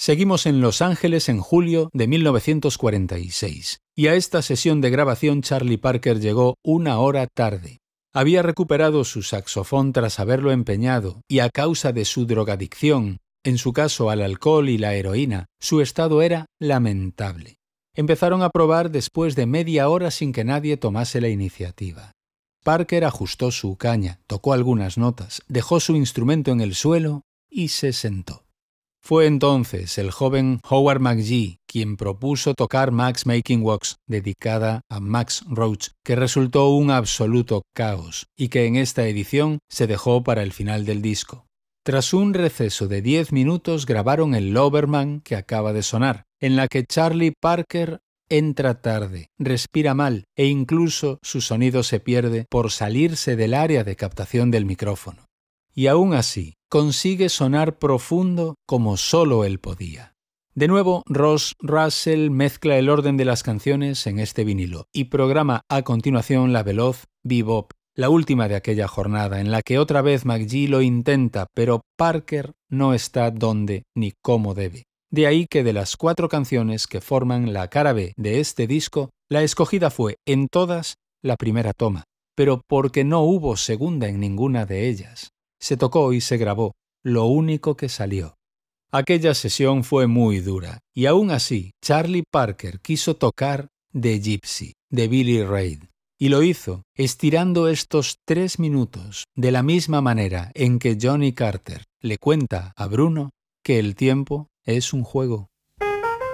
Seguimos en Los Ángeles en julio de 1946, y a esta sesión de grabación Charlie Parker llegó 1 hora tarde. Había recuperado su saxofón tras haberlo empeñado, y a causa de su drogadicción, en su caso al alcohol y la heroína, su estado era lamentable. Empezaron a probar después de media hora sin que nadie tomase la iniciativa. Parker ajustó su caña, tocó algunas notas, dejó su instrumento en el suelo y se sentó. Fue entonces el joven Howard McGhee quien propuso tocar Mac's Making Walks, dedicada a Max Roach, que resultó un absoluto caos y que en esta edición se dejó para el final del disco. Tras un receso de 10 minutos grabaron el Loverman que acaba de sonar, en la que Charlie Parker entra tarde, respira mal e incluso su sonido se pierde por salirse del área de captación del micrófono. Y aún así, consigue sonar profundo como solo él podía. De nuevo, Ross Russell mezcla el orden de las canciones en este vinilo y programa a continuación la veloz Bebop, la última de aquella jornada, en la que otra vez McGhee lo intenta, pero Parker no está donde ni cómo debe. De ahí que de las 4 canciones que forman la cara B de este disco, la escogida fue, en todas, la primera toma, pero porque no hubo segunda en ninguna de ellas. Se tocó y se grabó, lo único que salió. Aquella sesión fue muy dura, y aún así, Charlie Parker quiso tocar The Gypsy, de Billy Reid, y lo hizo estirando estos 3 minutos, de la misma manera en que Johnny Carter le cuenta a Bruno que el tiempo es un juego.